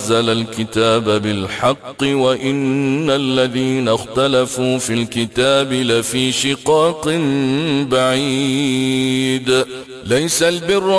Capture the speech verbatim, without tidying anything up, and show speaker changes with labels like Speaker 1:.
Speaker 1: ونزل الكتاب بالحق وإن الذين اختلفوا في الكتاب لفي شقاق بعيد. ليس البر